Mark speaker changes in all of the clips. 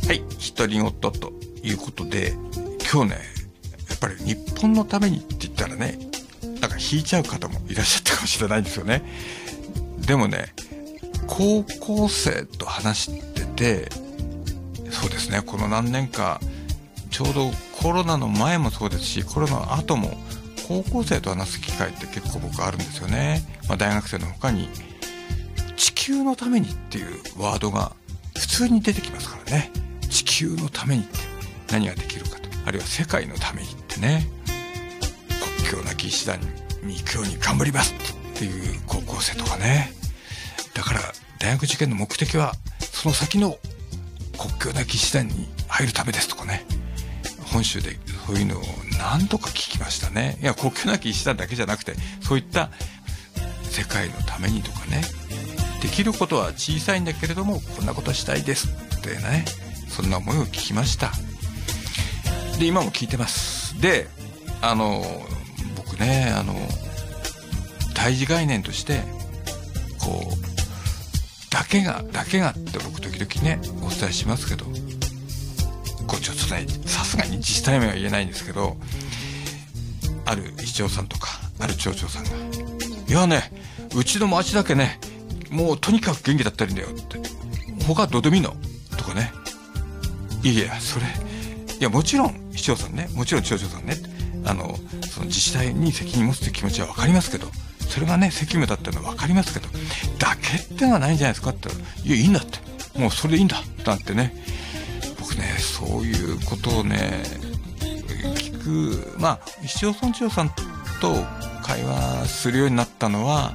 Speaker 1: はい、独り言ということで、今日ね、やっぱり日本のためにって言ったらね、なんか引いちゃう方もいらっしゃったかもしれないんですよね。でもね、高校生と話してて、そうですね、この何年か、ちょうどコロナの前もそうですし、コロナの後も高校生と話す機会って結構僕あるんですよね。大学生の他に地球のためにっていうワードが普通に出てきますからね。地球のためにって何ができるかと、あるいは世界のためにってね、国境なき医師団に行くように頑張りますっていう高校生とかね。だから大学受験の目的はその先の国境なき医師団に入るためですとかね。本州でそういうのを何度か聞きましたね。いや、国境なき医師団だけじゃなくて、そういった世界のためにとかね、できることは小さいんだけれどもこんなことしたいですってね、そんな思いを聞きました。で、今も聞いてます。で、僕ね、大事概念としてこうだけがって僕時々ねお伝えしますけど、こうちょっとね、さすがに自治体名は言えないんですけど、ある市長さんとかある町長さんが、いやね、うちの町だけね、もうとにかく元気だったらいいんだよって、他はどうでもいいのとかね。いやそれ、いやもちろん市長さんね、もちろん町長さんね、その自治体に責任持つって気持ちは分かりますけど、それがね責務だっていうのは分かりますけど、だけってのはないんじゃないですかって言ったら、いやいいんだって、もうそれでいいんだなんてね。僕ね、そういうことをね聞く、市町村長さんと会話するようになったのは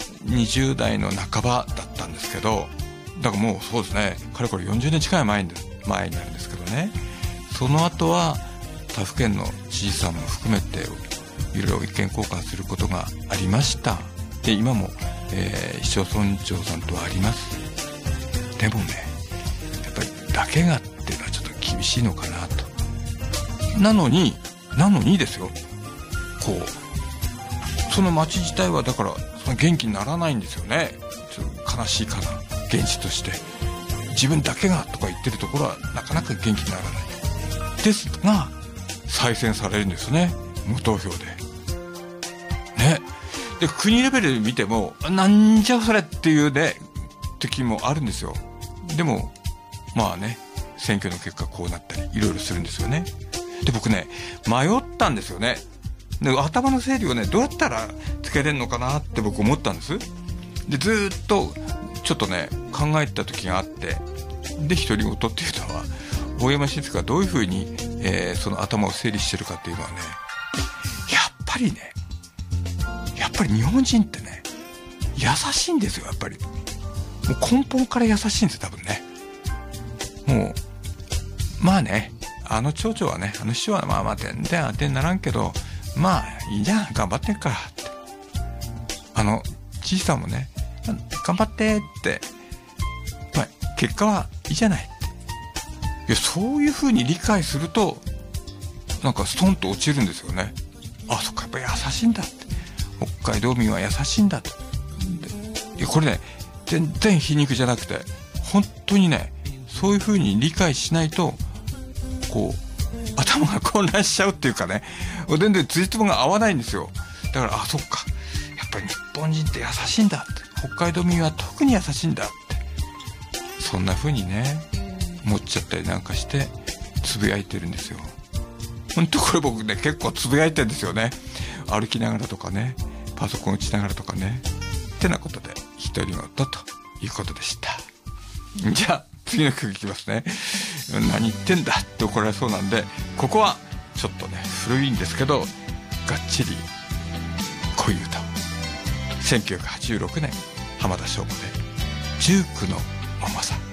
Speaker 1: 20代の半ばだったんですけど、だからもうそうですね、かれこれ40年近い前になるんですけどね。その後は他府県の知事さんも含めていろいろ意見交換することがありました。で、今も、市町村長さんとはあります。でもね、やっぱりだけがっていうのはちょっと厳しいのかなと。なのにですよ、こうその町自体はだからその元気にならないんですよね。ちょっと悲しいかな、現実として。自分だけがとか言ってるところはなかなか元気にならないですが、再選されるんですね、無投票でね。で、国レベルで見てもなんじゃそれっていうね時もあるんですよ。でも選挙の結果こうなったりいろいろするんですよね。で、僕ね迷ったんですよね。で、頭の整理をねどうやったらつけれるのかなって僕思ったんです。で、ずっとちょっとね考えた時があって、で、独り言っていうのは大山晋介がどういうふうに、その頭を整理してるかっていうのはね、やっぱり日本人ってね優しいんですよ。やっぱりもう根本から優しいんですよ、多分ね。もう町長はね、市長は全然当てにならんけど、いいじゃん、頑張ってんからって、知事さんもね頑張ってって、結果はいいじゃないって。いや、そういう風に理解するとなんかストンと落ちるんですよね。あ、そっか、やっぱり優しいんだって、北海道民は優しいんだと。いや、これね全然皮肉じゃなくて、本当にねそういう風に理解しないとこう頭が混乱しちゃうっていうかね、全然つじつまが合わないんですよ。だから、あ、そっか、やっぱり日本人って優しいんだって、北海道民は特に優しいんだって、そんな風にね思っちゃったりなんかしてつぶやいてるんですよ。本当これ僕ね結構つぶやいてるんですよね。歩きながらとかね、パソコン打ちながらとかね。ってなことで独り言ということでした。じゃあ次の曲いきますね。何言ってんだって怒られそうなんで、ここはちょっとね古いんですけどがっちり恋歌を。1986年浜田省吾で19の重さ。